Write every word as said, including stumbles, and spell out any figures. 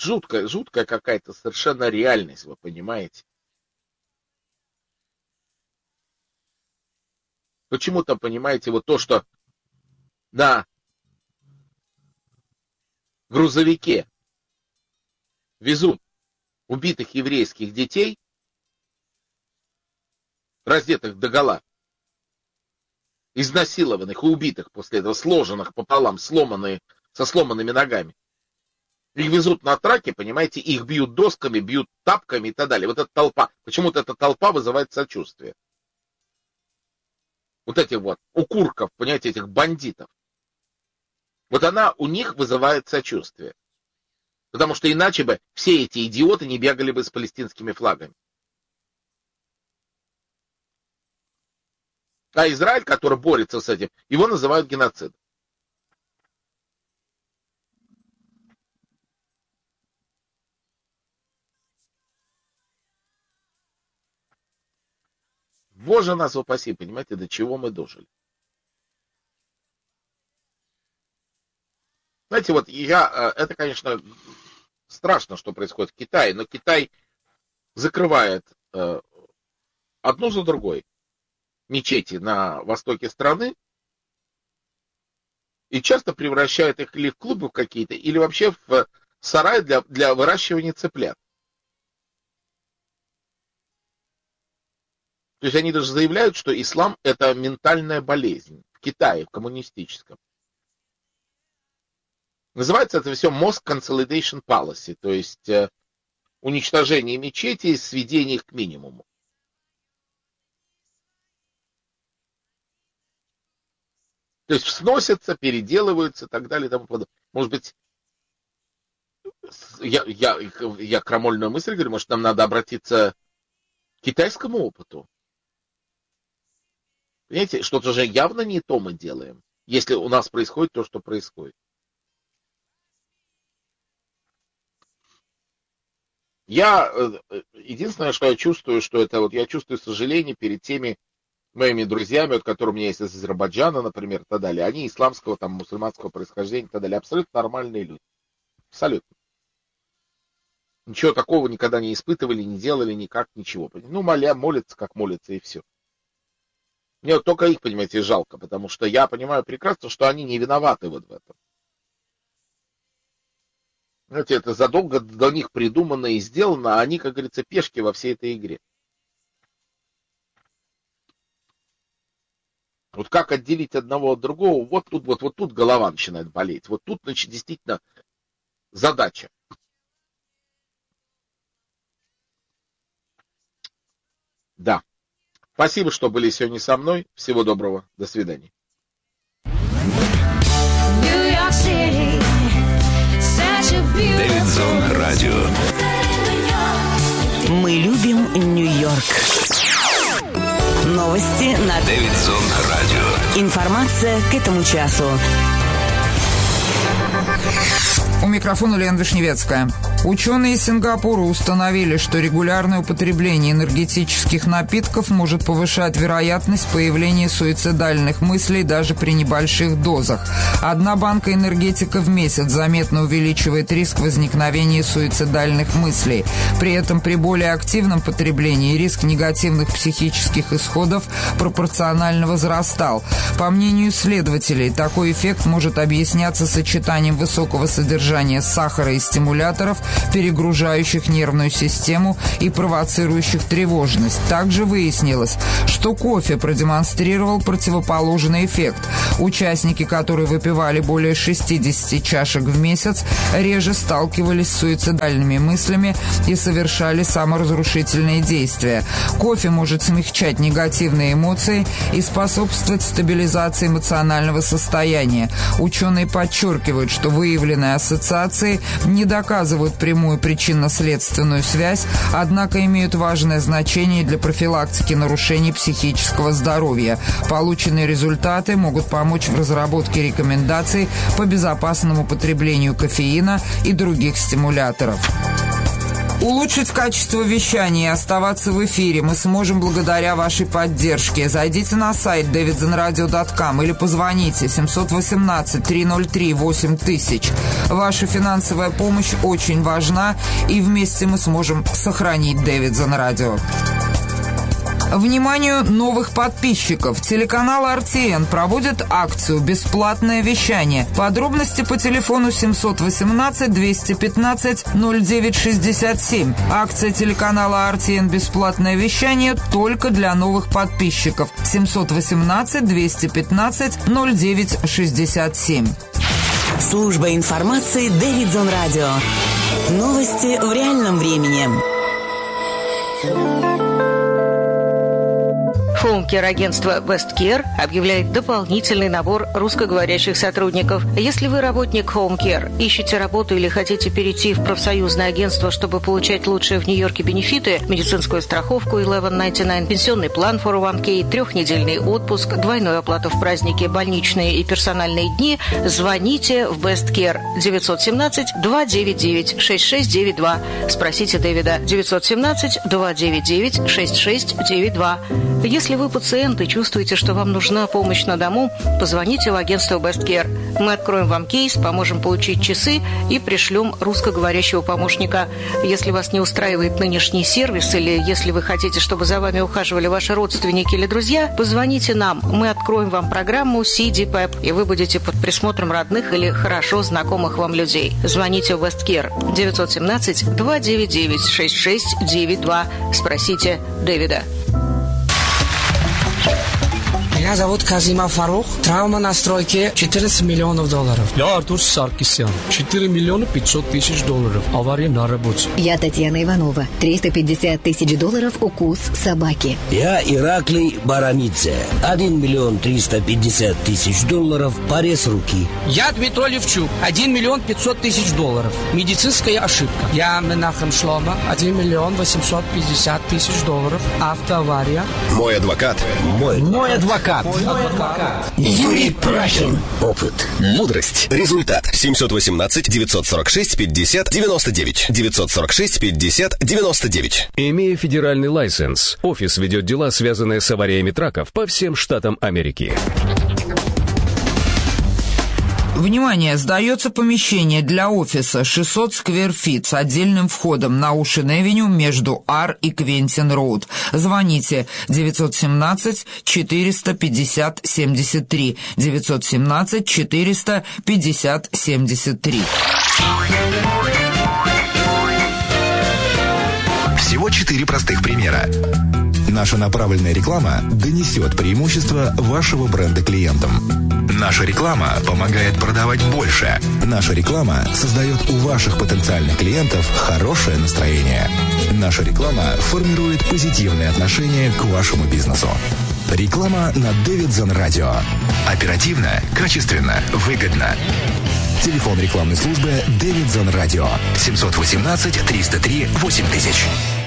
жуткая, жуткая какая-то совершенно реальность, вы понимаете. Почему-то, понимаете, вот то, что на грузовике везут убитых еврейских детей, раздетых догола, изнасилованных и убитых после этого, сложенных пополам, сломанные, со сломанными ногами. Их везут на траке, понимаете, их бьют досками, бьют тапками и так далее. Вот эта толпа, почему-то эта толпа вызывает сочувствие. Вот этих вот укурков, понимаете, этих бандитов. Вот она у них вызывает сочувствие. Потому что иначе бы все эти идиоты не бегали бы с палестинскими флагами. А Израиль, который борется с этим, его называют геноцидом. Боже нас упаси, понимаете, до чего мы дожили. Знаете, вот я, это, конечно, страшно, что происходит в Китае, но Китай закрывает одну за другой мечети на востоке страны и часто превращает их или в клубы какие-то, или вообще в сарай для, для выращивания цыплят. То есть они даже заявляют, что ислам — это ментальная болезнь в Китае, в коммунистическом. Называется это все Mosque Consolidation Policy, то есть э, уничтожение мечетей, сведение их к минимуму. То есть сносятся, переделываются и так далее и тому подобное. Может быть, я, я, я крамольную мысль говорю, может, нам надо обратиться к китайскому опыту? Понимаете, что-то же явно не то мы делаем, если у нас происходит то, что происходит. Я, единственное, что я чувствую, что это вот, я чувствую сожаление перед теми моими друзьями, вот, которые у меня есть из Азербайджана, например, и так далее. Они исламского, там, мусульманского происхождения и так далее. Абсолютно нормальные люди. Абсолютно. Ничего такого никогда не испытывали, не делали никак, ничего. Ну, моля, молятся, как молятся, и все. Мне вот только их, понимаете, жалко, потому что я понимаю прекрасно, что они не виноваты вот в этом. Знаете, это задолго до них придумано и сделано, а они, как говорится, пешки во всей этой игре. Вот как отделить одного от другого, вот тут, вот, вот тут голова начинает болеть. Вот тут, значит, действительно задача. Да. Спасибо, что были сегодня со мной. Всего доброго. До свидания. Дэвидсон Радио. Мы любим Нью-Йорк. Новости на Дэвидсон Радио. Информация к этому часу. У микрофона Лена Вишневецкая. Ученые из Сингапура установили, что регулярное употребление энергетических напитков может повышать вероятность появления суицидальных мыслей даже при небольших дозах. Одна банка энергетика в месяц заметно увеличивает риск возникновения суицидальных мыслей. При этом при более активном потреблении риск негативных психических исходов пропорционально возрастал. По мнению исследователей, такой эффект может объясняться сочетанием высокого содержания сахара и стимуляторов, перегружающих нервную систему и провоцирующих тревожность. Также выяснилось, что кофе продемонстрировал противоположный эффект. Участники, которые выпивали более шестьдесят чашек в месяц, реже сталкивались с суицидальными мыслями и совершали саморазрушительные действия. Кофе может смягчать негативные эмоции и способствовать стабилизации эмоционального состояния. Ученые подчеркивают, что выявленные ассоциации не доказывают прямую причинно-следственную связь, однако имеют важное значение для профилактики нарушений психического здоровья. Полученные результаты могут помочь в разработке рекомендаций по безопасному потреблению кофеина и других стимуляторов. Улучшить качество вещания и оставаться в эфире мы сможем благодаря вашей поддержке. Зайдите на сайт дэвидсон радио точка ком или позвоните семьсот восемнадцать триста три восемь тысяч. Ваша финансовая помощь очень важна, и вместе мы сможем сохранить Дэвидсон Радио. Вниманию новых подписчиков. Телеканал эр ти эн проводит акцию «Бесплатное вещание». Подробности по телефону семьсот восемнадцать двести пятнадцать ноль девять шестьдесят семь. Акция телеканала эр ти эн «Бесплатное вещание» только для новых подписчиков. семьсот восемнадцать двести пятнадцать ноль девять шестьдесят семь. Служба информации Дэвидсон Радио. Новости в реальном времени. Хоум-кер-агентство Westcare объявляет дополнительный набор русскоговорящих сотрудников. Если вы работник Home Care, ищете работу или хотите перейти в профсоюзное агентство, чтобы получать лучшие в Нью-Йорке бенефиты, медицинскую страховку eleven ninety-nine, пенсионный план фор о ван кей, трехнедельный отпуск, двойную оплату в праздники, больничные и персональные дни, звоните в Westcare девятьсот семнадцать два девять девять шесть шесть девять два. Спросите Дэвида девятьсот семнадцать два девять девять шесть шесть девять два. Если вы пациент и чувствуете, что вам нужна помощь на дому, позвоните в агентство Westcare. Мы откроем вам кейс, поможем получить часы и пришлем русскоговорящего помощника. Если вас не устраивает нынешний сервис или если вы хотите, чтобы за вами ухаживали ваши родственники или друзья, позвоните нам. Мы откроем вам программу си ди пэп, и вы будете под присмотром родных или хорошо знакомых вам людей. Звоните в Westcare девятьсот семнадцать два девять девять шесть шесть девять два. Спросите Дэвида. Меня зовут Казима Фарух. Травма на стройке четырнадцать миллионов долларов. Я Артур Саркисян. четыре миллиона пятьсот тысяч долларов. Авария на работе. Я Татьяна Иванова. триста пятьдесят тысяч долларов укус собаки. Я Ираклий Барамидзе. один миллион триста пятьдесят тысяч долларов. Порез руки. Я Дмитрий Левчук. один миллион пятьсот тысяч долларов. Медицинская ошибка. Я Менахем Шлома. один миллион восемьсот пятьдесят тысяч долларов. Автоавария. Мой адвокат. Мой, Мой адвокат. Юрий Прахин. Опыт. Мудрость. Результат. семьсот восемнадцать девятьсот сорок шесть пятьдесят девяносто девять. девятьсот сорок шесть пятьдесят девяносто девять. Имея федеральный лайсенс, офис ведет дела, связанные с авариями траков по всем штатам Америки. Внимание! Сдается помещение для офиса шестьсот сквер-фит с отдельным входом на Оушен-Эвеню между Ар и Квентин-Роуд. Звоните девятьсот семнадцать четыреста пятьдесят семьдесят три. девятьсот семнадцать четыреста пятьдесят семьдесят три. Всего четыре простых примера. Наша направленная реклама донесет преимущество вашего бренда клиентам. Наша реклама помогает продавать больше. Наша реклама создает у ваших потенциальных клиентов хорошее настроение. Наша реклама формирует позитивные отношения к вашему бизнесу. Реклама на Дэвидсон Радио. Оперативно, качественно, выгодно. Телефон рекламной службы Дэвидсон Радио. семьсот восемнадцать триста три восемь тысяч.